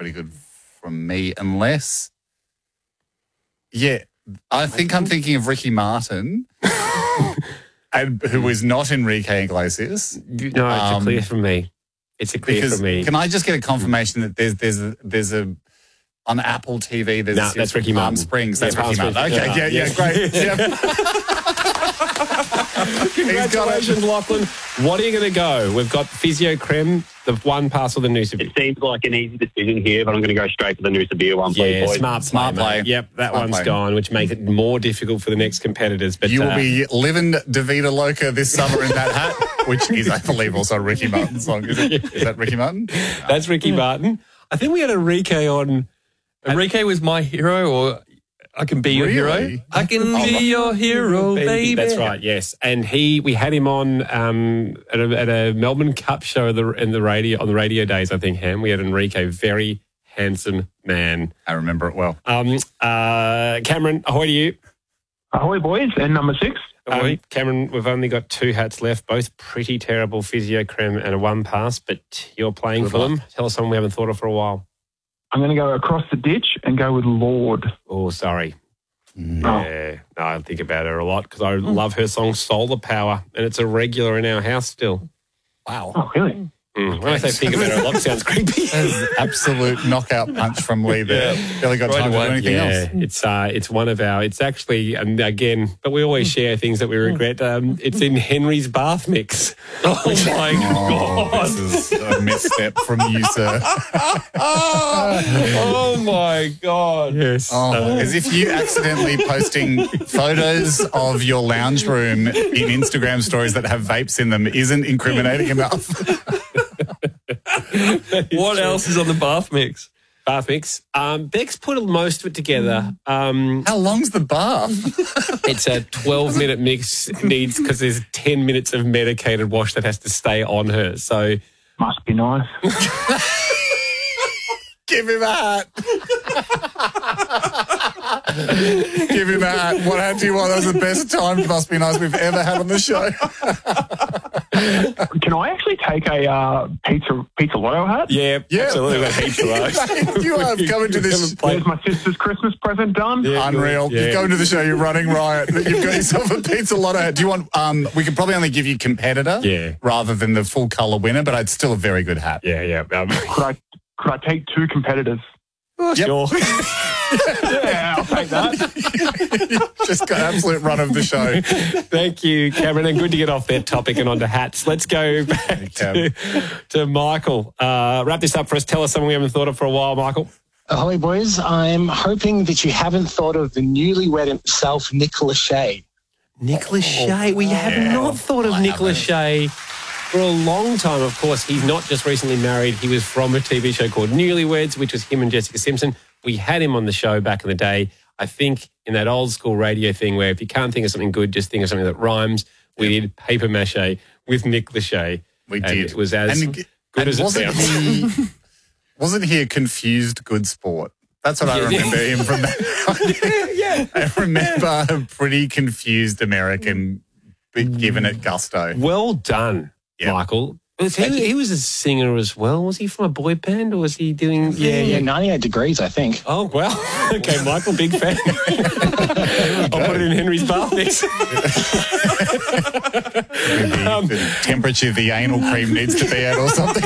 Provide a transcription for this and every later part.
pretty good from me, unless... Yeah, I think I'm thinking of Ricky Martin, who is not Enrique Iglesias. No, it's a clear from me. It's a clear from me. Can I just get a confirmation that there's a on Apple TV, there's a that's Ricky Martin. Palm Springs. That's Palm Ricky Martin. Springs. Okay, yeah, great. Yeah. Congratulations, Lachlan. What are you going to go? We've got Physio Creme, the one parcel, the Noosa Beer. It seems like an easy decision here, but I'm going to go straight for the Noosa Beer one. Yeah, boys. smart play. Mate. Yep, that one's gone, which makes it more difficult for the next competitors. But you will be living Da Vida Loca this summer in that hat, which is, I believe, also a Ricky Martin song. Is it? Is that Ricky Martin? That's Ricky Martin. I think we had Enrique on. Enrique was my hero, or I can be your hero. I can be your hero, baby. That's right, yes. And we had him on at a Melbourne Cup show on the radio days, I think, Ham. We had Enrique, very handsome man. I remember it well. Cameron, ahoy to you. Ahoy, boys, and number 6. Cameron, we've only got 2 hats left, both pretty terrible Physio Creme and a 1 pass, but you're playing for them. Tell us something we haven't thought of for a while. I'm going to go across the ditch and go with Lorde. Oh, sorry. Yeah, no, I think about her a lot because I love her song Solar Power, and it's a regular in our house still. Wow. Oh, really? When I say think about her a lot, it sounds creepy. That is an absolute knockout punch from Lee there. Barely got time to do anything else. It's one of our, it's actually, and again, but we always share things that we regret. It's in Henry's bath mix. Oh, my God. This is a misstep from you, sir. Oh, my God. Yes. As if you accidentally posting photos of your lounge room in Instagram stories that have vapes in them isn't incriminating enough. What else is on the bath mix? Bath mix. Beck's put most of it together. How long's the bath? It's a 12-minute mix. Needs because there's 10 minutes of medicated wash that has to stay on her. So must be nice. Give him a hat. Give him a hat. What hat do you want? That was the best time, must be nice, we've ever had on the show. Can I actually take a pizza lotto hat? Yeah, absolutely. We've got heaps of those. You are coming to this. There's my sister's Christmas present done. Yeah, unreal. Yeah. You're going to the show, you're running riot. You've got yourself a pizza lotto hat. Do you want, we could probably only give you competitor rather than the full colour winner, but it's still a very good hat. Yeah. Could I take 2 competitors? Yep. Sure. Yeah, I'll take that. Just got absolute run of the show. Thank you, Cameron, and good to get off that topic and onto hats. Let's go back to Michael. Wrap this up for us. Tell us something we haven't thought of for a while, Michael. Ahoy, boys. I'm hoping that you haven't thought of the newlywed himself, Nick Lachey. Nick Lachey. We have not thought of Nick Lachey for a long time. Of course, he's not just recently married. He was from a TV show called Newlyweds, which was him and Jessica Simpson. We had him on the show back in the day. I think in that old school radio thing where if you can't think of something good, just think of something that rhymes. We did Paper Mache with Nick Lachey. We did. It was as good as it sounds. Wasn't he a confused good sport? That's what I remember him from. I remember a pretty confused American given it gusto. Well done, Michael. He was a singer as well. Was he from a boy band or was he doing... Yeah, 98 Degrees, I think. Oh, well. Okay, Michael, big fan. I'll put it in Henry's bath mix. The temperature the anal cream needs to be at or something.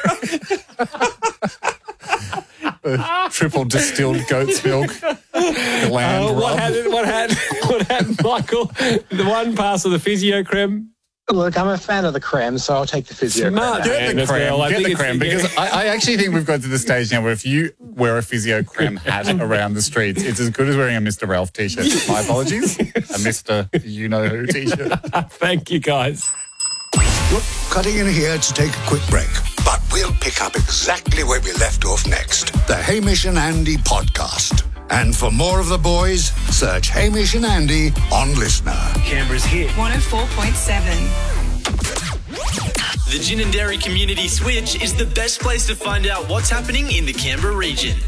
Triple distilled goat's milk. What had Michael? The 1 pass of the Physio Creme? Look, I'm a fan of the creme, so I'll take the Physio Smart. Creme. Get the creme, because I actually think we've got to the stage now where if you wear a Physio Creme hat around the streets, it's as good as wearing a Mr. Ralph t-shirt. My apologies. A Mr. You-know-who t-shirt. Thank you, guys. Look, cutting in here to take a quick break, but we'll pick up exactly where we left off next. The Hamish and Andy podcast. And for more of the boys, search Hamish and Andy on Listener. Canberra's hit 104.7. The Gin and Dairy Community Switch is the best place to find out what's happening in the Canberra region.